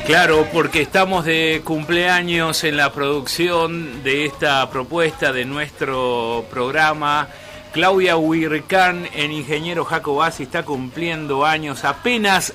Claro, porque estamos de cumpleaños en la producción de esta propuesta de nuestro programa. Claudia Huircán, en Ingeniero Jacobasi, está cumpliendo años, apenas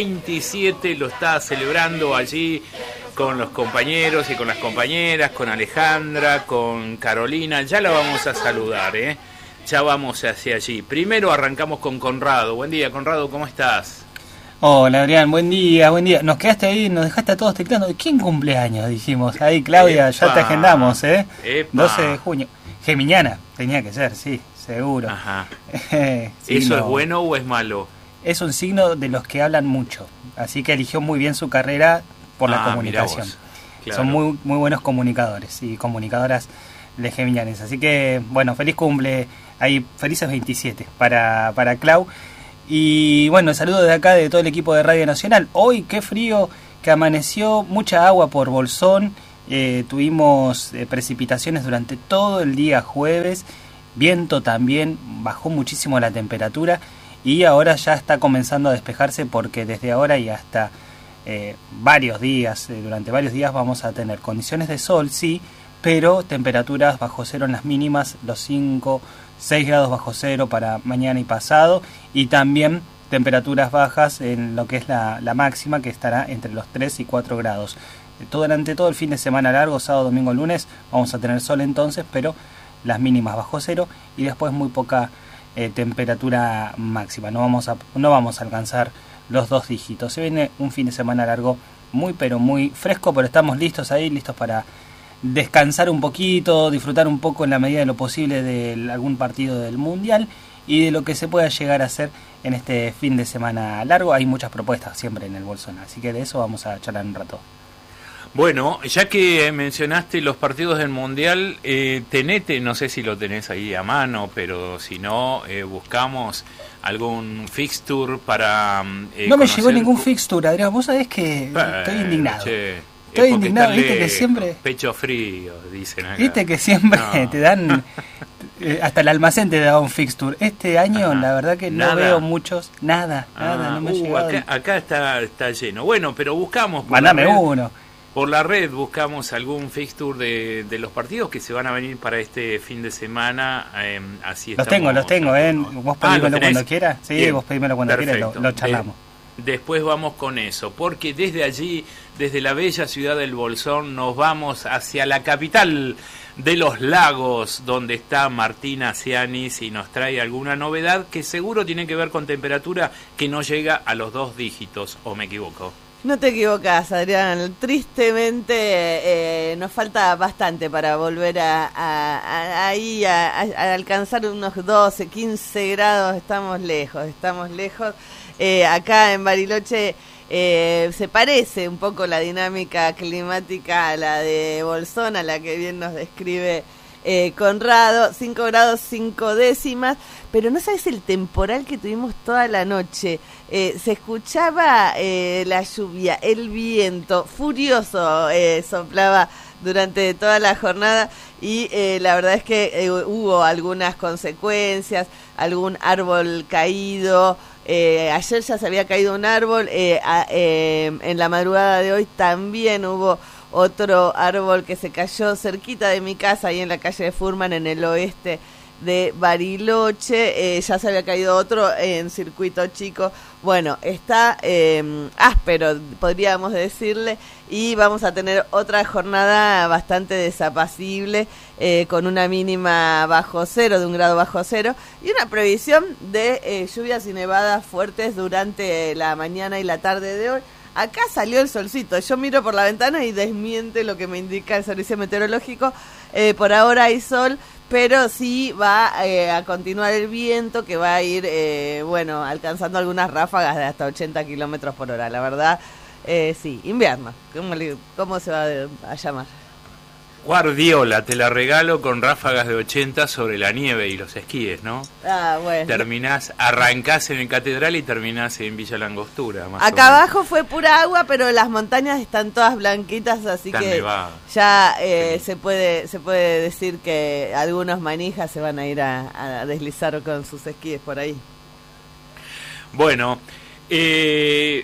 27, lo está celebrando allí con los compañeros y con las compañeras, con Alejandra, con Carolina. Ya la vamos a saludar, ya vamos hacia allí. Primero arrancamos con Conrado. Buen día, Conrado, ¿cómo estás? Hola, Adrián, buen día. Nos quedaste ahí, nos dejaste a todos teclando. ¿Quién cumpleaños? Dijimos. Ahí, Claudia, ya te agendamos, Epa. 12 de junio. Geminiana, tenía que ser, sí, seguro. Ajá. ¿Eso es bueno o es malo? Es un signo de los que hablan mucho, así que eligió muy bien su carrera por la comunicación. Claro. Son muy buenos comunicadores y comunicadoras de Geminianes. Así que, bueno, feliz cumple, ahí felices 27 para Clau. Y bueno, saludo de acá de todo el equipo de Radio Nacional. Hoy qué frío que amaneció, mucha agua por Bolsón, tuvimos precipitaciones durante todo el día jueves, viento también, bajó muchísimo la temperatura y ahora ya está comenzando a despejarse porque desde ahora y hasta varios días, durante varios días vamos a tener condiciones de sol, sí, pero temperaturas bajo cero en las mínimas, los 6 grados bajo cero para mañana y pasado, y también temperaturas bajas en lo que es la máxima, que estará entre los 3 y 4 grados. Durante todo el fin de semana largo, sábado, domingo, lunes, vamos a tener sol entonces, pero las mínimas bajo cero y después muy poca temperatura máxima. No vamos a alcanzar los 2 dígitos. Se viene un fin de semana largo muy fresco, pero estamos listos para descansar un poquito, disfrutar un poco en la medida de lo posible de algún partido del Mundial y de lo que se pueda llegar a hacer en este fin de semana largo. Hay muchas propuestas siempre en el Bolsón, así que de eso vamos a charlar un rato. Bueno, ya que mencionaste los partidos del Mundial, tenete, no sé si lo tenés ahí a mano, pero si no, buscamos algún fixture para no me llegó ningún fixture, Adrián, vos sabés que estoy indignado. Estoy indignado, viste que siempre... Pecho frío, dicen acá. Viste que siempre te dan... hasta el almacén te da un fixture. Este año, la verdad que no veo muchos... Nada, no me ha llegado. Acá está lleno. Bueno, pero buscamos... Mandame uno. Por la red buscamos algún fixture de los partidos que se van a venir para este fin de semana. Así los tengo. Vos pedímelo cuando quieras. Sí, bien. Vos pedímelo cuando quieras, lo charlamos. Después vamos con eso, porque desde allí, desde la bella ciudad del Bolsón, nos vamos hacia la capital de los lagos, donde está Martina Cianis y nos trae alguna novedad que seguro tiene que ver con temperatura que no llega a los 2 dígitos, ¿o me equivoco? No te equivocas, Adrián. Tristemente nos falta bastante para volver a alcanzar unos 12, 15 grados. Estamos lejos. Acá en Bariloche se parece un poco la dinámica climática a la de Bolsón, a la que bien nos describe Conrado. 5 grados 5 décimas, pero no sabes el temporal que tuvimos toda la noche. Se escuchaba la lluvia, el viento furioso soplaba durante toda la jornada y la verdad es que hubo algunas consecuencias, algún árbol caído. Ayer ya se había caído un árbol, en la madrugada de hoy también hubo otro árbol que se cayó cerquita de mi casa, ahí en la calle de Furman, en el oeste de Bariloche. Ya se había caído otro en Circuito Chico. Bueno, está áspero, podríamos decirle, y vamos a tener otra jornada bastante desapacible, con una mínima bajo cero, de 1 grado bajo cero, y una previsión de lluvias y nevadas fuertes durante la mañana y la tarde de hoy. Acá salió el solcito, yo miro por la ventana y desmiente lo que me indica el servicio meteorológico. Por ahora hay sol, pero sí va a continuar el viento, que va a ir, alcanzando algunas ráfagas de hasta 80 kilómetros por hora. La verdad, sí, invierno. ¿Cómo se va a llamar? Guardiola, te la regalo con ráfagas de 80 sobre la nieve y los esquíes, ¿no? Bueno. Arrancás en el Catedral y terminás en Villa Langostura. Acá abajo fue pura agua, pero las montañas están todas blanquitas, así están que nevadas. Ya se puede decir que algunos manijas se van a ir a deslizar con sus esquíes por ahí. Bueno,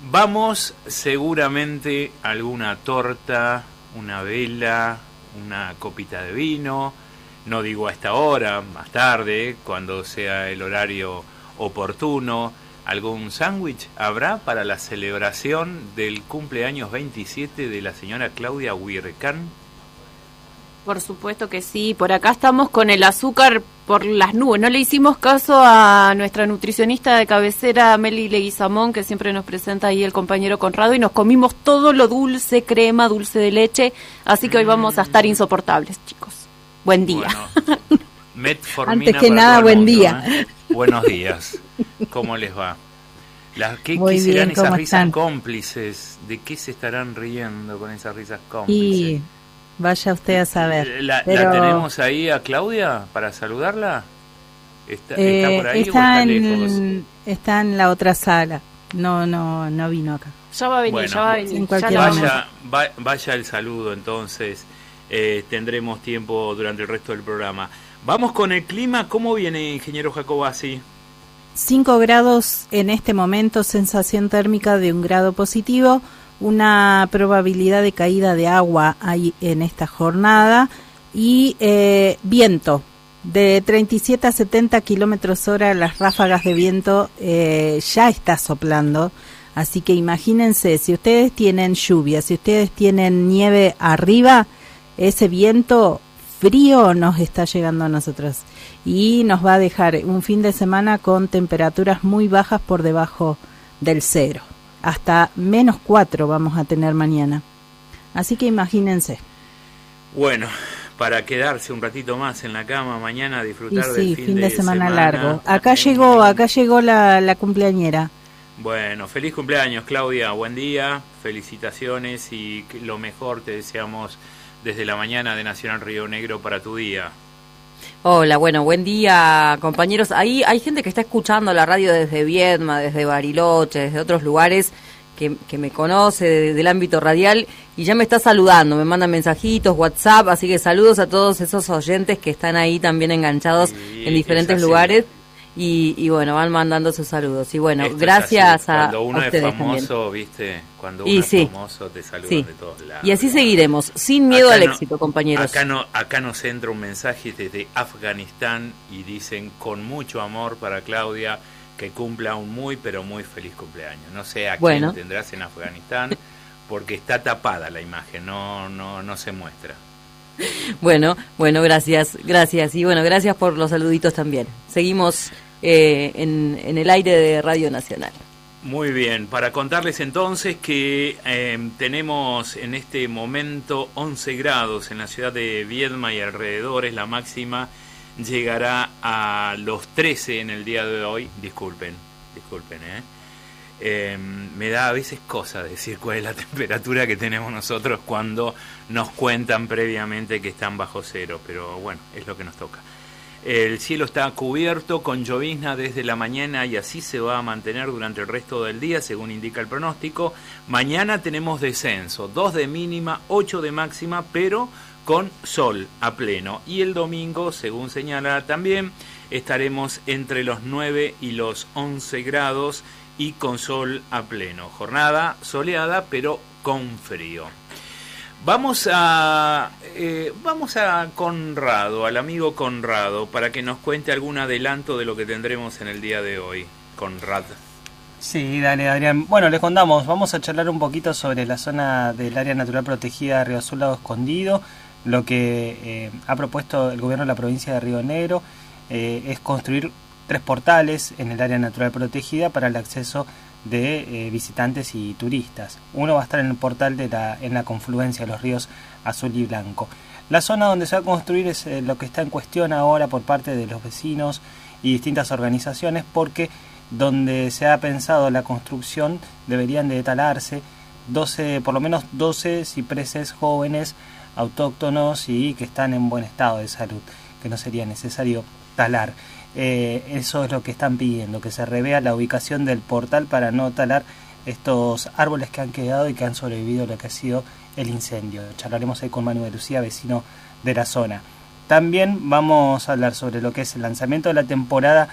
Vamos seguramente a alguna torta, una vela, una copita de vino, no digo a esta hora, más tarde, cuando sea el horario oportuno. ¿Algún sándwich habrá para la celebración del cumpleaños 27 de la señora Claudia Huircán? Por supuesto que sí, por acá estamos con el azúcar por las nubes. No le hicimos caso a nuestra nutricionista de cabecera, Meli Leguizamón, que siempre nos presenta ahí el compañero Conrado, y nos comimos todo lo dulce, crema, dulce de leche, así que hoy vamos a estar insoportables, chicos. Buen día. Bueno, metformina antes que nada, buen día. Buenos días. ¿Cómo les va? ¿Qué serán esas risas cómplices? ¿De qué se estarán riendo con esas risas cómplices? Y vaya usted a saber. ¿La tenemos ahí a Claudia para saludarla? ¿Está por ahí o está lejos? Está en la otra sala. No vino acá. Ya va a venir, bueno, ya va a venir. Vaya el saludo, entonces. Tendremos tiempo durante el resto del programa. Vamos con el clima. ¿Cómo viene, ingeniero Jacobasi? 5 grados en este momento, sensación térmica de 1 grado positivo, una probabilidad de caída de agua hay en esta jornada y viento de 37 a 70 kilómetros hora. Las ráfagas de viento ya está soplando, así que imagínense, si ustedes tienen lluvia, si ustedes tienen nieve arriba, ese viento frío nos está llegando a nosotros y nos va a dejar un fin de semana con temperaturas muy bajas por debajo del 0. Hasta -4 vamos a tener mañana. Así que imagínense. Bueno, para quedarse un ratito más en la cama mañana, disfrutar del fin de semana largo. Acá llegó la cumpleañera. Bueno, feliz cumpleaños, Claudia. Buen día, felicitaciones y lo mejor te deseamos desde la mañana de Nacional Río Negro para tu día. Hola, bueno, buen día, compañeros. Ahí hay gente que está escuchando la radio desde Viedma, desde Bariloche, desde otros lugares que me conoce del ámbito radial y ya me está saludando, me mandan mensajitos, WhatsApp, así que saludos a todos esos oyentes que están ahí también enganchados en diferentes lugares. Y bueno, van mandando sus saludos. Y bueno, esto gracias a cuando uno es famoso, también. ¿Viste? Cuando uno es famoso, te saludan de todos lados. Y así seguiremos, sin miedo al éxito, compañeros. Acá nos entra un mensaje desde Afganistán y dicen, con mucho amor para Claudia, que cumpla un muy, pero muy feliz cumpleaños. No sé a quién tendrás en Afganistán, porque está tapada la imagen, no se muestra. Bueno, gracias. Y bueno, gracias por los saluditos también. Seguimos en el aire de Radio Nacional. Muy bien, para contarles entonces que tenemos en este momento 11 grados en la ciudad de Viedma y alrededores. La máxima llegará a los 13 en el día de hoy. Disculpen, me da a veces cosa decir cuál es la temperatura que tenemos nosotros cuando nos cuentan previamente que están bajo 0, pero bueno, es lo que nos toca. El cielo está cubierto con llovizna desde la mañana y así se va a mantener durante el resto del día, según indica el pronóstico. Mañana tenemos descenso, 2 de mínima, 8 de máxima, pero con sol a pleno. Y el domingo, según señala también, estaremos entre los 9 y los 11 grados y con sol a pleno. Jornada soleada, pero con frío. Vamos a Conrado, al amigo Conrado, para que nos cuente algún adelanto de lo que tendremos en el día de hoy. Conrad. Sí, dale, Adrián. Bueno, les contamos, vamos a charlar un poquito sobre la zona del área natural protegida de Río Azul Lago Escondido. Lo que ha propuesto el gobierno de la provincia de Río Negro es construir 3 portales en el área natural protegida para el acceso de visitantes y turistas. Uno va a estar en el portal en la confluencia de los ríos Azul y Blanco. La zona donde se va a construir es lo que está en cuestión ahora por parte de los vecinos y distintas organizaciones, porque donde se ha pensado la construcción deberían de talarse por lo menos 12 cipreses jóvenes autóctonos y que están en buen estado de salud, que no sería necesario talar. Eso es lo que están pidiendo, que se revea la ubicación del portal para no talar estos árboles que han quedado y que han sobrevivido a lo que ha sido el incendio. Charlaremos ahí con Manu de Lucía, vecino de la zona. También vamos a hablar sobre lo que es el lanzamiento de la temporada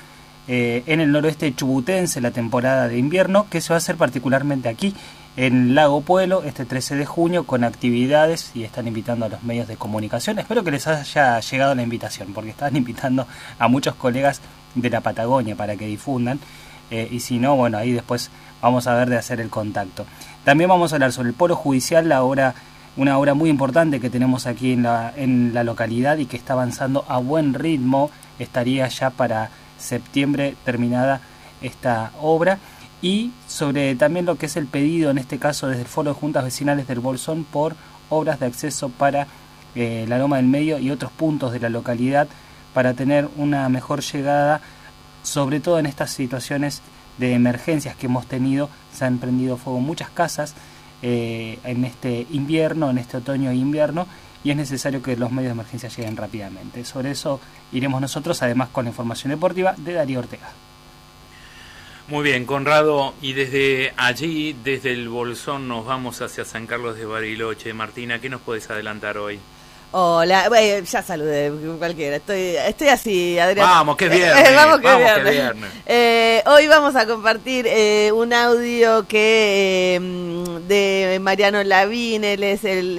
en el noroeste chubutense la temporada de invierno, que se va a hacer particularmente aquí en Lago Puelo este 13 de junio con actividades, y están invitando a los medios de comunicación. Espero que les haya llegado la invitación, porque están invitando a muchos colegas de la Patagonia para que difundan, y si no, bueno, ahí después vamos a ver de hacer el contacto. También vamos a hablar sobre el Polo Judicial, una obra muy importante que tenemos aquí en la localidad y que está avanzando a buen ritmo. Estaría ya para septiembre terminada esta obra, y sobre también lo que es el pedido, en este caso desde el Foro de Juntas Vecinales del Bolsón, por obras de acceso para la Loma del Medio y otros puntos de la localidad para tener una mejor llegada, sobre todo en estas situaciones de emergencias que hemos tenido. Se han prendido fuego muchas casas en este invierno, en este otoño e invierno, y es necesario que los medios de emergencia lleguen rápidamente. Sobre eso iremos nosotros, además con la información deportiva de Darío Ortega. Muy bien, Conrado, y desde allí, desde el Bolsón, nos vamos hacia San Carlos de Bariloche. Martina, ¿qué nos puedes adelantar hoy? Hola, bueno, ya saludé cualquiera, estoy así, Adrián. Vamos, que viernes. Vamos, que viernes. Hoy vamos a compartir un audio de Mariano Lavín. Él es el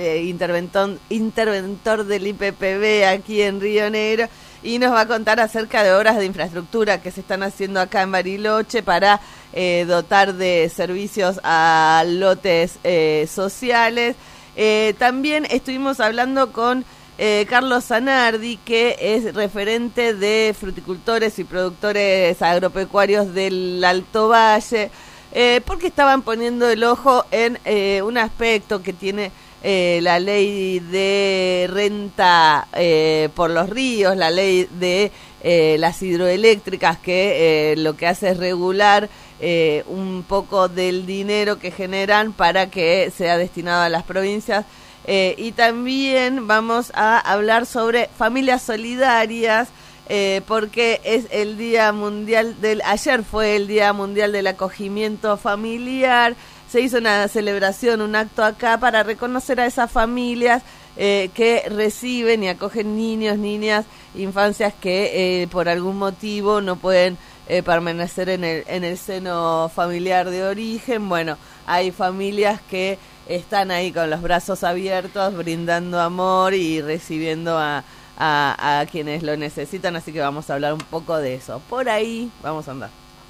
interventor del IPPB aquí en Río Negro, y nos va a contar acerca de obras de infraestructura que se están haciendo acá en Bariloche para dotar de servicios a lotes sociales. También estuvimos hablando con Carlos Zanardi, que es referente de fruticultores y productores agropecuarios del Alto Valle, porque estaban poniendo el ojo en un aspecto que tiene la ley de renta por los ríos, la ley de las hidroeléctricas, que lo que hace es regular un poco del dinero que generan para que sea destinado a las provincias, y también vamos a hablar sobre familias solidarias, porque es el Día Mundial ayer fue el Día Mundial del Acogimiento Familiar. Se hizo una celebración, un acto acá para reconocer a esas familias que reciben y acogen niños, niñas, infancias que por algún motivo no pueden permanecer en el seno familiar de origen. Bueno, hay familias que están ahí con los brazos abiertos, brindando amor y recibiendo a quienes lo necesitan, así que vamos a hablar un poco de eso. Por ahí vamos a andar.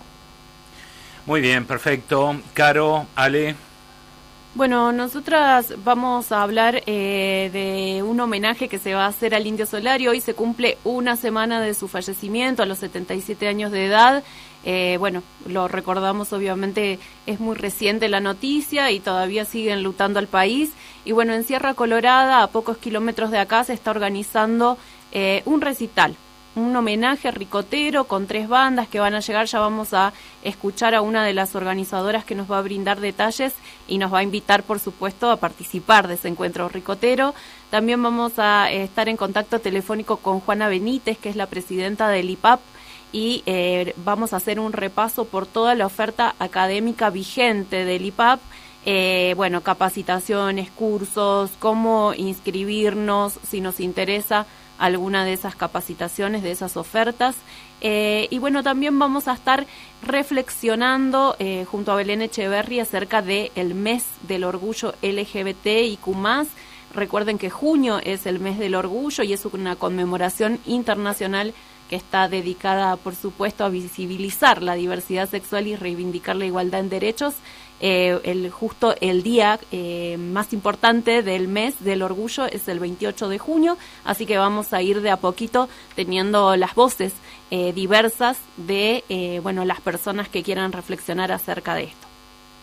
Muy bien, perfecto. Caro, Ale. Bueno, nosotras vamos a hablar de un homenaje que se va a hacer al Indio Solari. Hoy se cumple una semana de su fallecimiento, a los 77 años de edad. Bueno, lo recordamos, obviamente es muy reciente la noticia y todavía sigue enlutando al país. Y bueno, en Sierra Colorada, a pocos kilómetros de acá, se está organizando un recital, un homenaje ricotero con 3 bandas que van a llegar. Ya vamos a escuchar a una de las organizadoras que nos va a brindar detalles y nos va a invitar, por supuesto, a participar de ese encuentro ricotero. También vamos a estar en contacto telefónico con Juana Benítez, que es la presidenta del IPAP, y vamos a hacer un repaso por toda la oferta académica vigente del IPAP. Bueno, capacitaciones, cursos, cómo inscribirnos si nos interesa alguna de esas capacitaciones, de esas ofertas. Y bueno, también vamos a estar reflexionando junto a Belén Echeverry acerca del mes del orgullo LGBTIQ+. Recuerden que junio es el mes del orgullo y es una conmemoración internacional que está dedicada, por supuesto, a visibilizar la diversidad sexual y reivindicar la igualdad en derechos. Justo el día más importante del mes del orgullo es el 28 de junio, así que vamos a ir de a poquito teniendo las voces diversas de bueno, las personas que quieran reflexionar acerca de esto.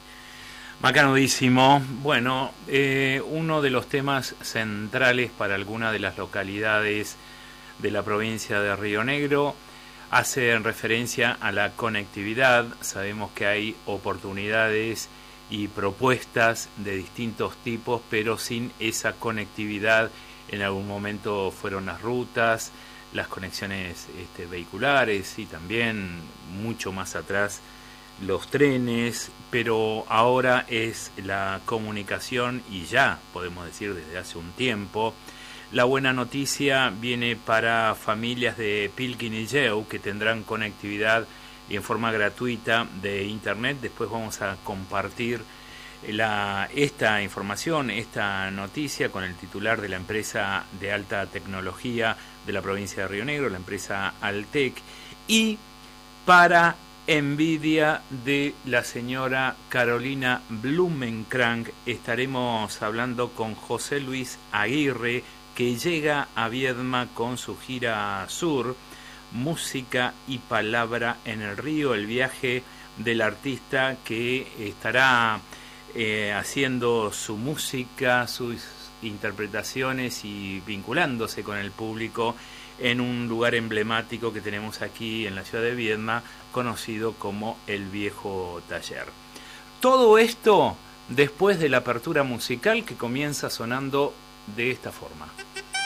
Macanudísimo. Bueno, uno de los temas centrales para algunas de las localidades de la provincia de Río Negro hace referencia a la conectividad. Sabemos que hay oportunidades y propuestas de distintos tipos, pero sin esa conectividad en algún momento fueron las rutas, las conexiones vehiculares y también mucho más atrás los trenes, pero ahora es la comunicación y ya podemos decir desde hace un tiempo. La buena noticia viene para familias de Pilquinilleu que tendrán conectividad y en forma gratuita de internet. Después vamos a compartir esta información, esta noticia con el titular de la empresa de alta tecnología de la provincia de Río Negro, la empresa Altec, y para envidia de la señora Carolina Blumenkrank estaremos hablando con José Luis Aguirre, que llega a Viedma con su gira sur, Música y Palabra en el Río, el viaje del artista que estará haciendo su música, sus interpretaciones y vinculándose con el público en un lugar emblemático que tenemos aquí en la ciudad de Viedma, conocido como el Viejo Taller. Todo esto después de la apertura musical que comienza sonando de esta forma.